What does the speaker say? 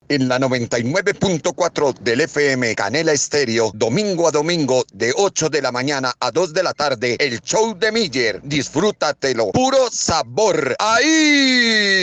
En la 99.4 del FM Canela Estéreo, domingo a domingo, de 8 de la mañana a 2 de la tarde, el show de Miller. Disfrútatelo. Puro sabor. ¡Ahí!